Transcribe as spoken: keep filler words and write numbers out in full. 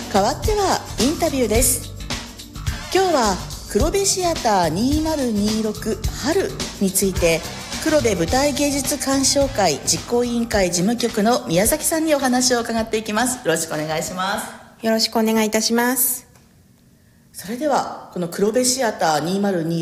代わってはインタビューです。今日は黒部シアターにせんにじゅうろく春について、黒部舞台芸術鑑賞会実行委員会事務局の宮崎さんにお話を伺っていきます。よろしくお願いします。 よろしくお願いいたします。 それではこの黒部シアターにせんにじゅうろく